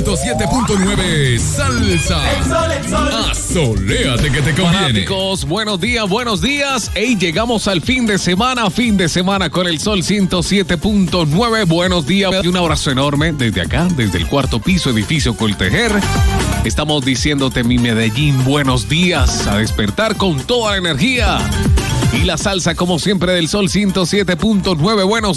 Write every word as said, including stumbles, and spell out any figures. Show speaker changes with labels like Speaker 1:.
Speaker 1: ciento siete punto nueve Salsa.
Speaker 2: El sol, el sol.
Speaker 1: Asoléate que te conviene.
Speaker 3: Fanáticos, buenos días, buenos días. Hey, llegamos al fin de semana, fin de semana con el Sol ciento siete punto nueve. Buenos días y un abrazo enorme desde acá, desde el cuarto piso, edificio Coltejer. Estamos diciéndote, mi Medellín, buenos días, a despertar con toda la energía. Y la salsa, como siempre, del Sol ciento siete punto nueve. Buenos